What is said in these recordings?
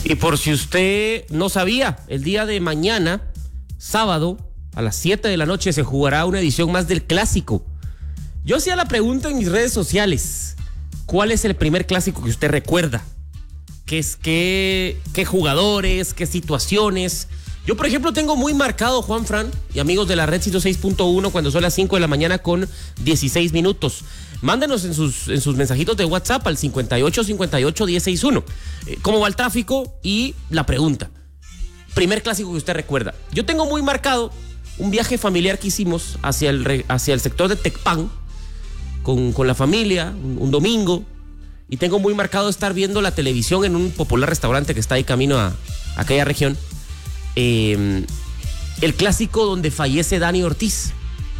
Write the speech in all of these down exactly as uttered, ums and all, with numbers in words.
Y por si usted no sabía, el día de mañana, sábado, a las siete de la noche, se jugará una edición más del Clásico. Yo hacía la pregunta en mis redes sociales, ¿cuál es el primer Clásico que usted recuerda? ¿Qué, es, qué, qué jugadores, qué situaciones? Yo, por ejemplo, tengo muy marcado, Juan Fran y amigos de la Red ciento seis punto uno, cuando son las cinco de la mañana con dieciséis minutos. Mándenos en sus, en sus mensajitos de WhatsApp al cincuenta y ocho cincuenta y ocho diez sesenta y uno. Eh, ¿Cómo va el tráfico? Y la pregunta. Primer Clásico que usted recuerda. Yo tengo muy marcado un viaje familiar que hicimos hacia el, hacia el sector de Tecpan con, con la familia, un, un domingo. Y tengo muy marcado estar viendo la televisión en un popular restaurante que está ahí camino a, a aquella región. Eh, el Clásico donde fallece Dani Ortiz.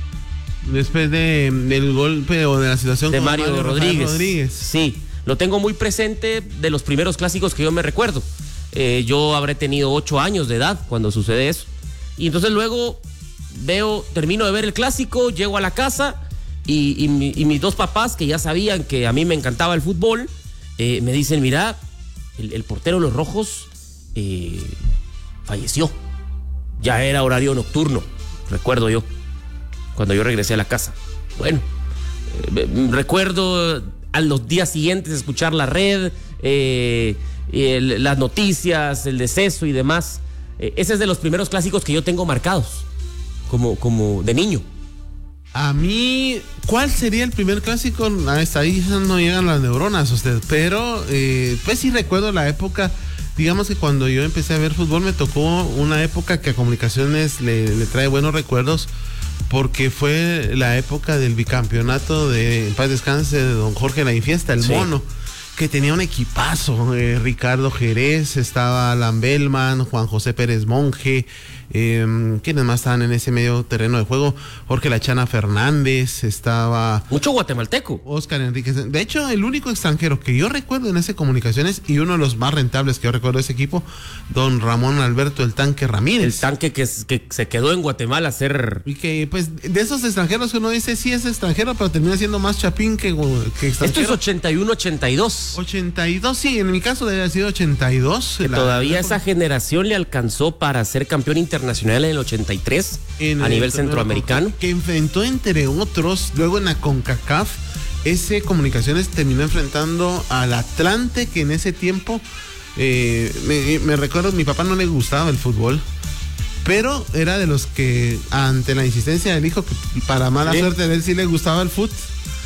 Después de, del golpe o de la situación de con Mario, Mario Rodríguez. Rodríguez. Sí, lo tengo muy presente de los primeros clásicos que yo me recuerdo. Eh, yo habré tenido ocho años de edad cuando sucede eso. Y entonces luego veo, termino de ver el Clásico, llego a la casa y, y, mi, y mis dos papás, que ya sabían que a mí me encantaba el fútbol, eh, me dicen, mira, el, el portero de los Rojos eh, falleció. Ya era horario nocturno, recuerdo yo, cuando yo regresé a la casa. Bueno, eh, recuerdo a los días siguientes escuchar la red, eh, el, las noticias, el deceso y demás. Eh, ese es de los primeros clásicos que yo tengo marcados, como, como de niño. A mí, ¿cuál sería el primer clásico? Hasta ahí no llegan las neuronas, usted. Pero, eh, pues sí recuerdo la época. Digamos que cuando yo empecé a ver fútbol me tocó una época que a Comunicaciones le, le trae buenos recuerdos, porque fue la época del bicampeonato de, en paz descanse, de don Jorge La Infiesta, el sí. Mono, que tenía un equipazo. eh, Ricardo Jerez, estaba Alan Bellman, Juan José Pérez Monje, eh, ¿quiénes más estaban en ese medio terreno de juego? Jorge La Chana Fernández, estaba... Mucho guatemalteco. Oscar Enríquez. De hecho, el único extranjero que yo recuerdo en ese Comunicaciones, y uno de los más rentables que yo recuerdo de ese equipo, don Ramón Alberto El Tanque Ramírez. El Tanque que, que se quedó en Guatemala a ser... Y que, pues, de esos extranjeros que uno dice, sí es extranjero, pero termina siendo más chapín que, que extranjero. Esto es ochenta y uno ochenta y dos. ochenta y dos, sí, en mi caso debe haber sido ochenta y dos. Que la, todavía la, esa generación le alcanzó para ser campeón internacional en el ochenta y tres en a nivel centroamericano. Que enfrentó, entre otros, luego en la CONCACAF, ese Comunicaciones terminó enfrentando al Atlante, que en ese tiempo, eh, me, me recuerdo, mi papá no le gustaba el fútbol, pero era de los que, ante la insistencia del hijo, que para mala ¿Sí? suerte de él sí le gustaba el fútbol,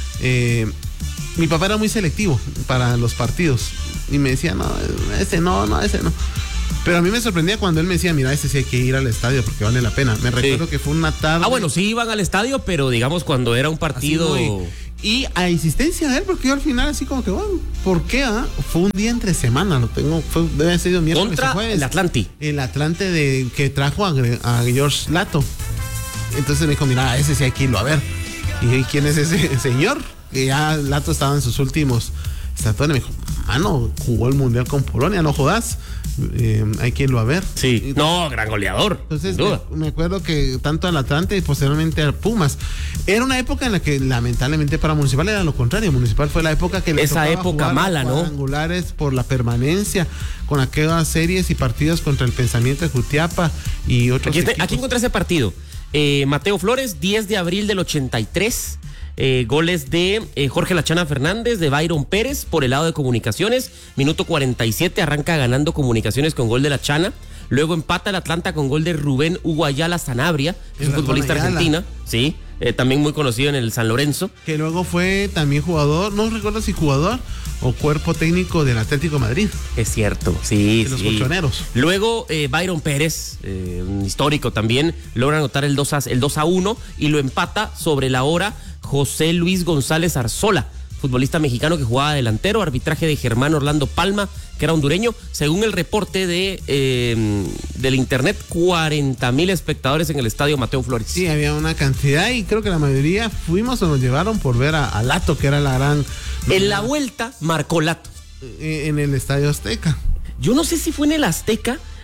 eh, mi papá era muy selectivo para los partidos y me decía, no, ese no, no, ese no. Pero a mí me sorprendía cuando él me decía, mira, ese sí hay que ir al estadio porque vale la pena. Me recuerdo sí. que fue una tarde. Ah, bueno, sí iban al estadio, pero digamos cuando era un partido... Muy... Y a insistencia de él, porque yo al final así como que, bueno, ¿por qué? Ah? Fue un día entre semana, lo tengo, fue, debe haber sido miércoles contra o jueves. el Atlante. El Atlante de, que trajo a, a George Lato. Entonces me dijo, mira, ese sí hay que irlo a ver. ¿Y quién es ese señor? Que ya Lato estaba en sus últimos estatutos. Me dijo, mano, jugó el Mundial con Polonia, no jodas. Eh, hay que irlo a ver. Sí, no, gran goleador. Entonces me, me acuerdo que tanto al Atlante y posteriormente al Pumas. Era una época en la que lamentablemente para Municipal era lo contrario. Municipal fue la época que le esa época mala, ¿no? Cuadrangulares por la permanencia con aquellas series y partidos contra el Pensamiento de Jutiapa y otros. Aquí, equipos. Aquí encontré ese partido. Eh, Mateo Flores, diez de abril del ochenta y tres. Eh, goles de eh, Jorge La Chana Fernández, de Byron Pérez por el lado de Comunicaciones. Minuto cuarenta y siete, arranca ganando Comunicaciones con gol de La Chana. Luego empata el Atlanta con gol de Rubén Hugo Ayala Sanabria, que es un futbolista argentino, sí, eh, también muy conocido en el San Lorenzo. Que luego fue también jugador, no recuerdo si jugador o cuerpo técnico del Atlético de Madrid. Es cierto, sí. De los sí. colchoneros. Luego eh, Byron Pérez, eh, un histórico también, logra anotar el dos a uno y lo empata sobre la hora José Luis González Arzola, futbolista mexicano que jugaba delantero, arbitraje de Germán Orlando Palma, que era hondureño. Según el reporte de eh, del internet, cuarenta mil espectadores en el estadio Mateo Flores. Sí, había una cantidad y creo que la mayoría fuimos o nos llevaron por ver a, a Lato, que era la gran... En la vuelta marcó Lato. En el Estadio Azteca. Yo no sé si fue en el Azteca.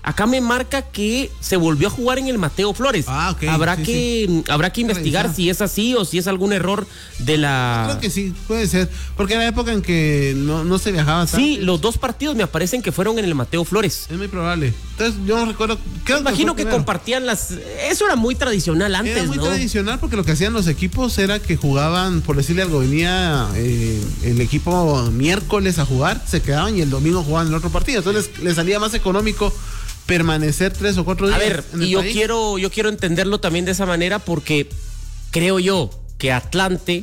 acá me marca que se volvió a jugar en el Mateo Flores. Ah, ok. Habrá sí, que sí. habrá que investigar Revisar. si es así o si es algún error de la... Creo que sí, puede ser. Porque era época en que no, no se viajaba tanto. Sí, los dos partidos me aparecen que fueron en el Mateo Flores. Es muy probable. Entonces, yo no recuerdo. Creo Me imagino fue que primero. compartían las... Eso era muy tradicional antes, Era muy ¿no? tradicional porque lo que hacían los equipos era que jugaban, por decirle algo, venía eh, el equipo miércoles a jugar, se quedaban y el domingo jugaban el otro partido. Entonces les, les salía más económico permanecer tres o cuatro días. A ver, en el y yo país. quiero, yo quiero entenderlo también de esa manera porque creo yo que Atlante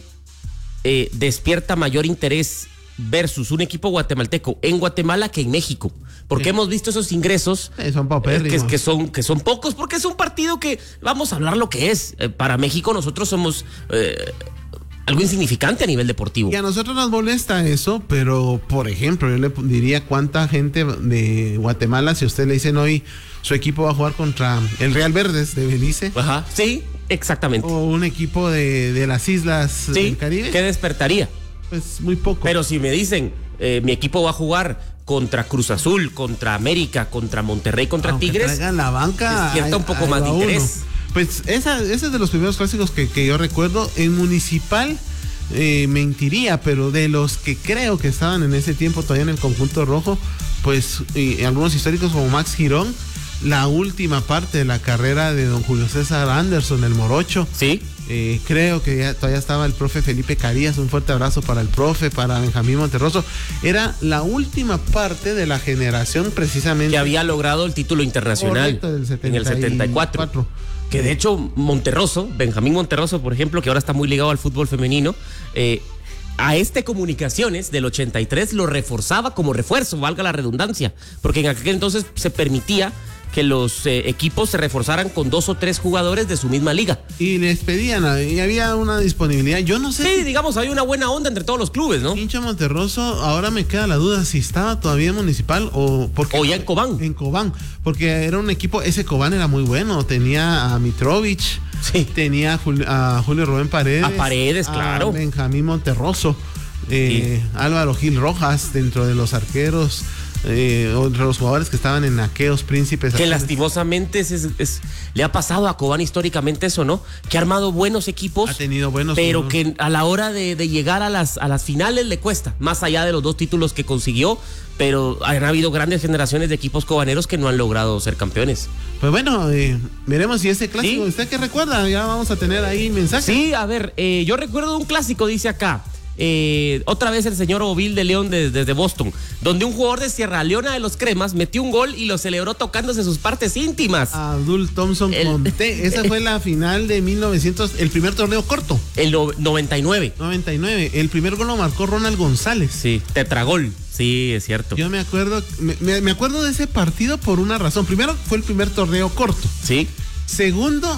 eh, despierta mayor interés versus un equipo guatemalteco en Guatemala que en México. Porque Sí. hemos visto esos ingresos Eh, son eh, paupérrimos. que, que son, que son pocos, porque es un partido que, vamos a hablar lo que es. Eh, para México nosotros somos eh, algo insignificante a nivel deportivo. Y a nosotros nos molesta eso, pero por ejemplo, yo le diría cuánta gente de Guatemala, si usted le dicen hoy su equipo va a jugar contra el Real Verdes de Belice, Ajá, sí, exactamente. o un equipo de, de las islas Sí, del Caribe, ¿qué despertaría? pues muy poco. Pero si me dicen, eh, mi equipo va a jugar contra Cruz Azul, contra América, contra Monterrey, contra Aunque Tigres, traigan la banca, despierta ahí- un poco ahí más va de uno. interés. Pues esa, ese es de los primeros clásicos que, que yo recuerdo. En Municipal eh, mentiría, pero de los que creo que estaban en ese tiempo todavía en el conjunto rojo, pues y algunos históricos como Max Girón, la última parte de la carrera de don Julio César Anderson, el Morocho. Sí, Eh, creo que ya, todavía estaba el profe Felipe Carías, un fuerte abrazo para el profe, para Benjamín Monterroso. Era la última parte de la generación precisamente. que había logrado el título internacional Correcto, del en el setenta y cuatro. setenta y cuatro. Que de hecho Monterroso, Benjamín Monterroso, por ejemplo, que ahora está muy ligado al fútbol femenino, eh, a este Comunicaciones del ochenta y tres lo reforzaba como refuerzo, valga la redundancia, porque en aquel entonces se permitía que los eh, equipos se reforzaran con dos o tres jugadores de su misma liga. Y les pedían, y había una disponibilidad. Yo no sé Sí, si digamos, hay una buena onda entre todos los clubes, ¿no? Hincha Monterroso, ahora me queda la duda si estaba todavía en Municipal o porque O ya en Cobán. En Cobán, porque era un equipo, ese Cobán era muy bueno, tenía a Mitrovich, Sí. tenía a Julio, a Julio Rubén Paredes, A Paredes, claro. a Benjamín Monterroso, eh, Álvaro Gil Rojas dentro de los arqueros, eh, entre los jugadores que estaban en aquellos príncipes. Que azules. lastimosamente es, es- es- le ha pasado a Cobán históricamente eso, ¿no? Que ha armado buenos equipos, Ha tenido buenos pero unos- que a la hora de, de llegar a las, a las finales le cuesta, más allá de los dos títulos que consiguió, pero han habido grandes generaciones de equipos cobaneros que no han logrado ser campeones. Pues bueno, eh, veremos si ese clásico, Sí. ¿usted qué recuerda? Ya vamos a tener ahí mensajes. Sí, a ver, eh, yo recuerdo un clásico, dice acá. Eh, otra vez el señor Ovil de León de- desde Boston, donde un jugador de Sierra Leona de los Cremas metió un gol y lo celebró tocándose sus partes íntimas. Abdul Thompson El- Conté. Esa fue la final de mil novecientos, el primer torneo corto, El no- noventa y nueve. noventa y nueve. El primer gol lo marcó Ronald González. Sí, tetragol. Sí, es cierto. Yo me acuerdo, me, me- me acuerdo de ese partido por una razón. Primero, fue el primer torneo corto. Sí. Segundo,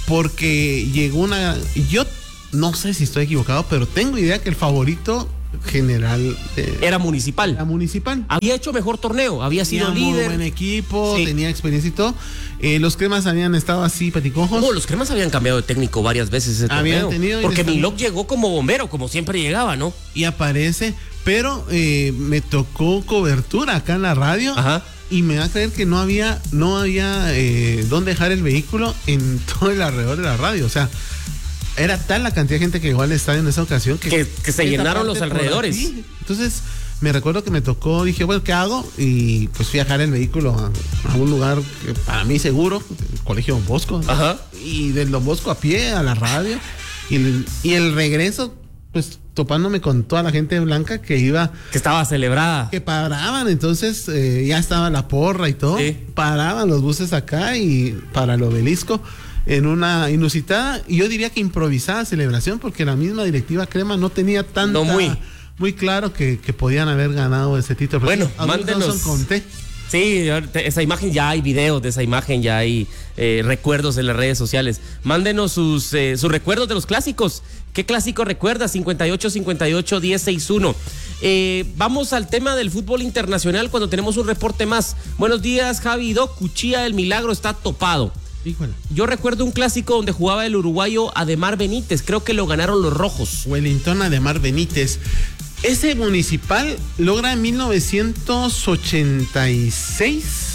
porque llegó una. Yo no sé si estoy equivocado, pero tengo idea que el favorito general de Era municipal. la municipal. Había hecho mejor torneo, había sido Tenía muy líder. buen equipo, Sí. tenía experiencia y todo. Eh, los cremas habían estado así, peticojos. No, los Cremas habían cambiado de técnico varias veces ese Habían torneo. tenido Porque inestabilidad. Milok llegó como bombero, como siempre llegaba, ¿no? Y aparece, pero eh, me tocó cobertura acá en la radio. Ajá. Y me va a creer que no había, no había eh, dónde dejar el vehículo en todo el alrededor de la radio. O sea, era tal la cantidad de gente que llegó al estadio en esa ocasión que, Que- que se esa llenaron parte los por alrededores. aquí. Entonces, me recuerdo que me tocó, dije, bueno, ¿qué hago? Y pues fui a dejar el vehículo a, a un lugar que para mí seguro, el Colegio Don Bosco. Ajá. Y del Don Bosco a pie a la radio. Y el, y el regreso, pues topándome con toda la gente blanca que iba, Que estaba celebrada. que paraban. Entonces eh, ya estaba la porra y todo. Sí. Paraban los buses acá y para el obelisco en una inusitada, y yo diría que improvisada celebración, porque la misma directiva Crema no tenía tanta, No muy. muy claro que, que podían haber ganado ese título. Bueno, Abdul mándenos. Thompson Conté. Sí, ahorita esa imagen ya hay videos de esa imagen, ya hay eh, recuerdos en las redes sociales. Mándenos sus, eh, sus recuerdos de los clásicos. ¿Qué clásico recuerda? cincuenta y ocho, cincuenta y ocho, diez, sesenta y uno. Eh, vamos al tema del fútbol internacional cuando tenemos un reporte más. Buenos días, Javi y Doc. Cuchilla del Milagro está topado. Híjole. Yo recuerdo un clásico donde jugaba el uruguayo Ademar Benítez. Creo que lo ganaron los rojos. Wellington Ademar Benítez. Ese municipal logra en mil novecientos ochenta y seis, no,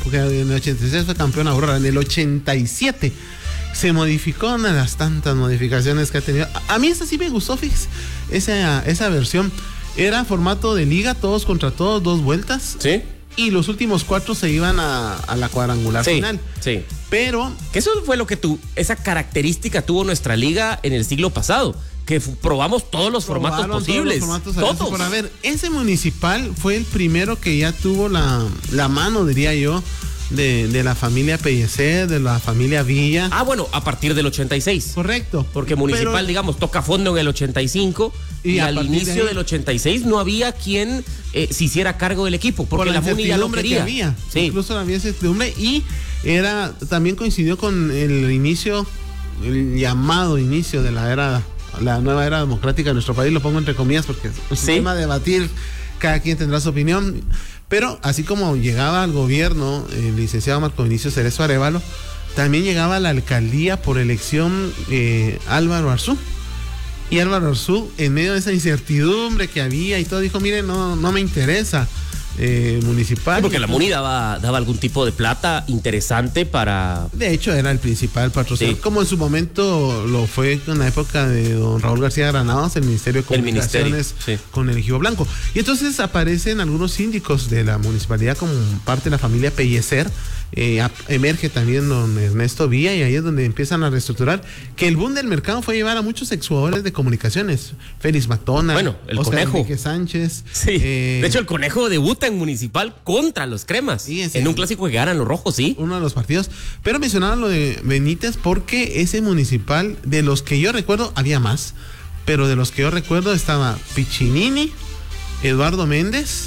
porque en el ochenta y seis fue campeón Aurora. En el ochenta y siete se modificó, una de las tantas modificaciones que ha tenido. A, a mí esa sí me gustó, fix, esa, esa versión. Era formato de liga, todos contra todos, dos vueltas. Sí. Y los últimos cuatro se iban a, a la cuadrangular sí, final. Sí. Pero que eso fue lo que tu, esa característica tuvo nuestra liga en el siglo pasado, que f- probamos todos los formatos posibles. Todos los formatos todos. Por haber, ese municipal fue el primero que ya tuvo la, la mano, diría yo, de, de la familia Pellecer, de la familia Villa. Ah, bueno, a partir del ochenta y seis. Correcto. Porque Municipal, pero, digamos, toca fondo en el ochenta y cinco y, y al inicio de ahí, del ochenta y seis no había quien eh, se hiciera cargo del equipo, porque por la, la Muni ya lo quería. Que había. Sí. Incluso había incertidumbre y era, también coincidió con el inicio, el llamado inicio de la era, la nueva era democrática de nuestro país, lo pongo entre comillas porque es un ¿Sí? tema de debatir, cada quien tendrá su opinión. Pero así como llegaba al gobierno el licenciado Marco Vinicio Cerezo Arévalo, también llegaba a la alcaldía por elección eh, Álvaro Arzú. Y Álvaro Arzú, en medio de esa incertidumbre que había y todo, dijo, mire, no, no me interesa eh, municipal. Sí, porque la Muni daba, daba algún tipo de plata interesante para... De hecho, era el principal patrocinador, sí. Como en su momento lo fue en la época de don Raúl García Granados, el Ministerio de Comunicaciones, sí. Con el Ejido Blanco. Y entonces aparecen algunos síndicos de la municipalidad como parte de la familia Pellecer. Eh, emerge también don Ernesto Villa y ahí es donde empiezan a reestructurar, que el boom del mercado fue llevar a muchos exjugadores de comunicaciones, Félix McDonald, bueno, el Oscar Conejo Enrique Sánchez, sí. eh, de hecho el Conejo debuta en Municipal contra los Cremas, sí, en un clásico que ganan los rojos, sí, uno de los partidos, pero mencionaban lo de Benítez porque ese Municipal, de los que yo recuerdo, había más, pero de los que yo recuerdo estaba Piccinini, Eduardo Méndez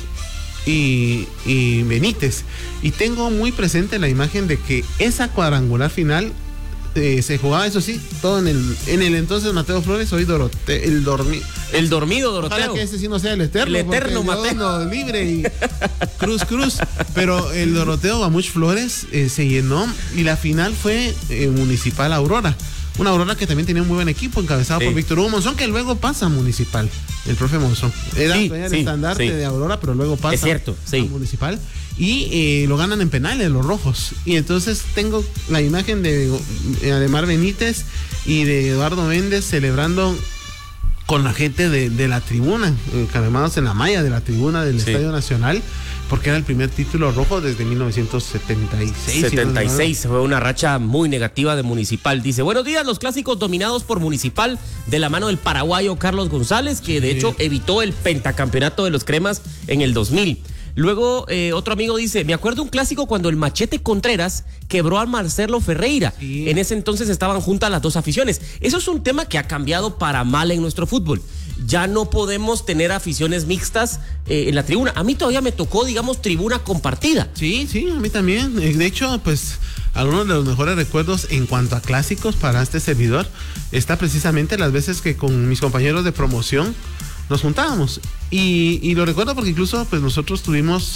Y, y Benítez, y tengo muy presente la imagen de que esa cuadrangular final eh, se jugaba, eso sí, todo en el en el entonces Mateo Flores, hoy Doroteo, el dormido el dormido Doroteo, ojalá que ese sí no sea el eterno, el eterno Mateo no, libre y cruz cruz, pero el Doroteo Bamuch Flores eh, se llenó y la final fue eh, Municipal Aurora. Una Aurora que también tenía un muy buen equipo, encabezado sí. por Víctor Hugo Monzón, que luego pasa a Municipal, el profe Monzón. Era sí, el sí, estandarte sí. de Aurora, pero luego pasa es cierto, sí. a Municipal. Y eh, lo ganan en penales, los rojos. Y entonces tengo la imagen de eh, Ademar Benítez y de Eduardo Méndez celebrando con la gente de, de la tribuna, encaramados en la malla de la tribuna del sí. Estadio Nacional, porque era el primer título rojo desde mil novecientos setenta y seis. setenta y seis, fue una racha muy negativa de Municipal. Dice, buenos días, los clásicos dominados por Municipal de la mano del paraguayo Carlos González, que de sí. hecho evitó el pentacampeonato de los Cremas en el dos mil. Luego, eh, otro amigo dice, me acuerdo un clásico cuando el Machete Contreras quebró a Marcelo Ferreira. Sí. En ese entonces estaban juntas las dos aficiones. Eso es un tema que ha cambiado para mal en nuestro fútbol. Ya no podemos tener aficiones mixtas eh, en la tribuna. A mí todavía me tocó, digamos, tribuna compartida. Sí, sí, a mí también. De hecho, pues, algunos de los mejores recuerdos en cuanto a clásicos para este servidor está precisamente las veces que con mis compañeros de promoción nos juntábamos. Y, y lo recuerdo porque incluso, pues, nosotros tuvimos